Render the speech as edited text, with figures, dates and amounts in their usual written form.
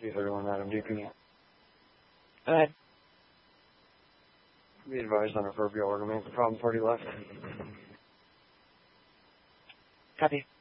331 Adam DP. Go ahead. Be advised on appropriate order, man. Problem party left. Copy.